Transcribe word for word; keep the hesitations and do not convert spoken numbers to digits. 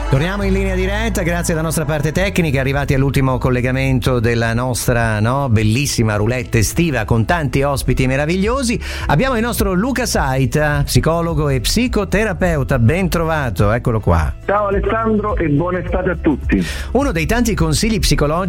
Torniamo in linea diretta, grazie alla nostra parte tecnica, arrivati all'ultimo collegamento della nostra no, bellissima roulette estiva con tanti ospiti meravigliosi. Abbiamo il nostro Luca Saita, psicologo e psicoterapeuta, ben trovato, eccolo qua. Ciao Alessandro e buona estate a tutti. Uno dei tanti consigli psicologici